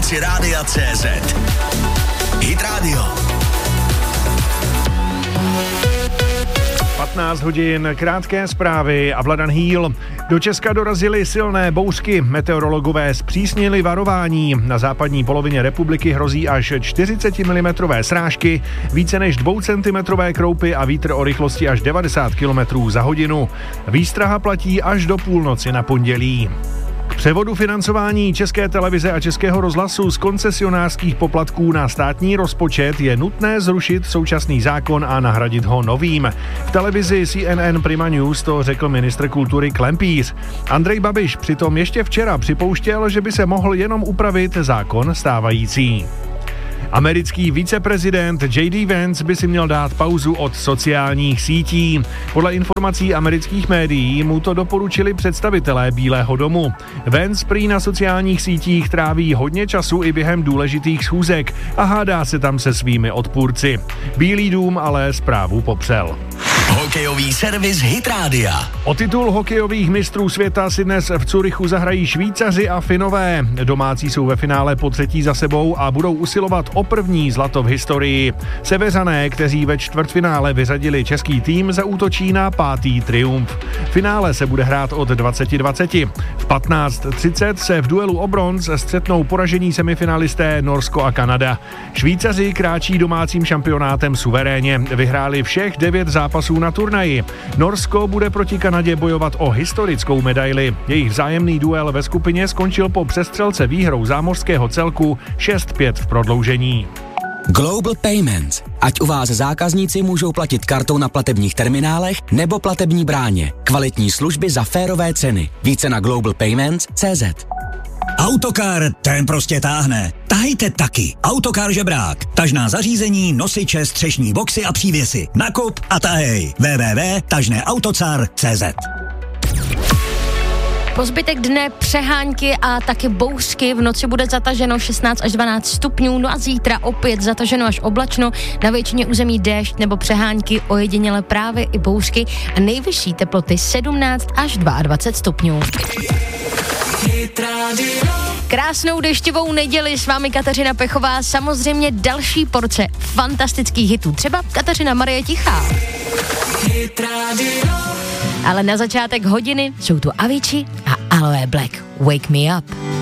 aplikaci Rádia.cz. Hit Radio. 15 hodin, krátké zprávy a Vladan Hýl. Do Česka dorazily silné bouřky. Meteorologové zpřísnili varování. Na západní polovině republiky hrozí až 40 mm srážky, více než 2 cm kroupy a vítr o rychlosti až 90 km za hodinu. Výstraha platí až do půlnoci na pondělí. K převodu financování České televize a Českého rozhlasu z koncesionářských poplatků na státní rozpočet je nutné zrušit současný zákon a nahradit ho novým. V televizi CNN Prima News to řekl ministr kultury Klempíř. Andrej Babiš přitom ještě včera připouštěl, že by se mohl jenom upravit zákon stávající. Americký viceprezident J.D. Vance by si měl dát pauzu od sociálních sítí. Podle informací amerických médií mu to doporučili představitelé Bílého domu. Vance prý na sociálních sítích tráví hodně času i během důležitých schůzek a hádá se tam se svými odpůrci. Bílý dům ale zprávu popřel. Hokejový servis Hit Rádia. O titul hokejových mistrů světa si dnes v Curychu zahrají Švýcaři a Finové. Domácí jsou ve finále po třetí za sebou a budou usilovat o první zlato v historii. Seveřané, kteří ve čtvrtfinále vyřadili český tým, zaútočí na 5. triumf. Finále se bude hrát od 20:20. V 15:30 se v duelu o bronz střetnou poražení semifinalisté Norsko a Kanada. Švýcaři kráčí domácím šampionátem suverénně. Vyhráli všech 9 zápasů na turnaji. Norsko bude proti Kanadě bojovat o historickou medaili. Jejich vzájemný duel ve skupině skončil po přestřelce výhrou zámořského celku 6-5 v prodloužení. Global Payments. Ať u vás zákazníci můžou platit kartou na platebních terminálech nebo platební bráně. Kvalitní služby za férové ceny. Více na globalpayments.cz. Autokar, ten prostě táhne. Tahejte taky. Autokar žebrák. Tažná zařízení, nosiče, střešní boxy a přívěsy. Nakup a tahej. www.tažnéautocar.cz. Po zbytek dne přehánky a taky bouřky, v noci bude zataženo 16 až 12 stupňů, no a zítra opět zataženo až oblačno, na většině území déšť nebo přehánky, ojediněle právě i bouřky a nejvyšší teploty 17 až 22 stupňů. Krásnou dešťovou neděli, s vámi Kateřina Pechová, samozřejmě další porce fantastických hitů, třeba Kateřina Marie Tichá. Ale na začátek hodiny jsou tu Avicii a Aloe Black, Wake Me Up.